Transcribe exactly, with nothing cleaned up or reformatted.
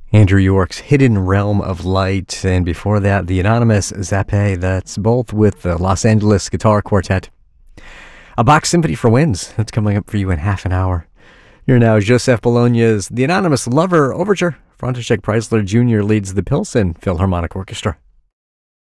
Andrew York's Hidden Realm of Light, and before that, the Anonymous Zappe, that's both with the Los Angeles Guitar Quartet. A Bach Symphony for Winds, that's coming up for you in half an hour. Here now is Joseph Bologna's The Anonymous Lover Overture. František Preisler Junior leads the Pilsen Philharmonic Orchestra.